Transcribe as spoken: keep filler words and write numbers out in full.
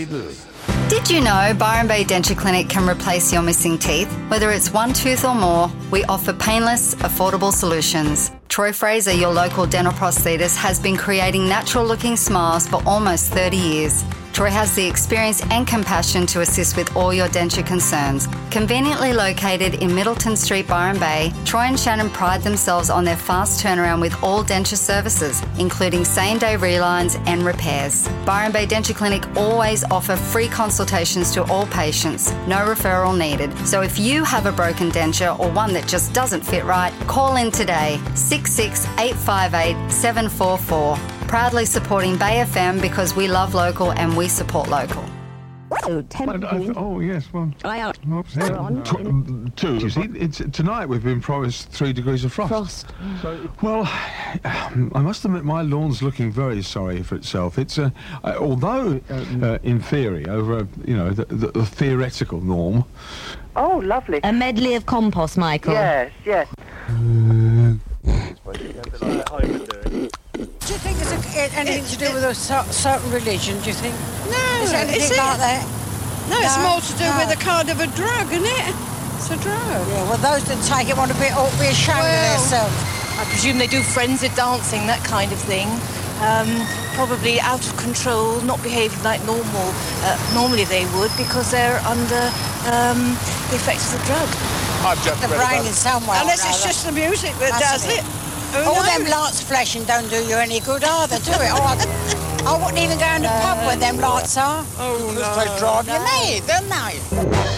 Bay good. Did you know Byron Bay Denture Clinic can replace your missing teeth? Whether it's one tooth or more, we offer painless, affordable solutions. Troy Fraser, your local dental prosthetist, has been creating natural-looking smiles for almost thirty years. Troy has the experience and compassion to assist with all your denture concerns. Conveniently located in Middleton Street, Byron Bay, Troy and Shannon pride themselves on their fast turnaround with all denture services, including same-day relines and repairs. Byron Bay Denture Clinic always offer free consultations to all patients, no referral needed. So if you have a broken denture or one that just doesn't fit right, call in today, six six eight five eight seven four four. Proudly supporting Bay F M because we love local and we support local. So, ten I, I, oh, yes, well... I are. Oops, yeah. on. Tw- two. You see, it's, tonight we've been promised three degrees of frost. Frost. So, well, I must admit my lawn's looking very sorry for itself. It's uh, uh, although, uh, in theory, over, you know, the, the, the theoretical norm... Oh, lovely. A medley of compost, Michael. Yes, yes. Do you think it's a, anything to do with a cer- certain religion, do you think? No, Is it anything is it? like that? No, it's No, more to do no. with a kind of a drug, isn't it? It's a drug. Yeah, well, those that take it want to be, ought to be ashamed Well- of themselves. I presume they do frenzied dancing, that kind of thing. Um, probably out of control, not behaving like normal. Uh, normally they would because they're under um, the effects of the drug. I've just The read brain about in some way or Unless it's another. just the music that Mustn't does it? it. Who All knows? them lights flashing don't do you any good either, do it? Oh, I, I wouldn't even go in the pub where them lights are. Oh, Because no. they drive you mad, don't they?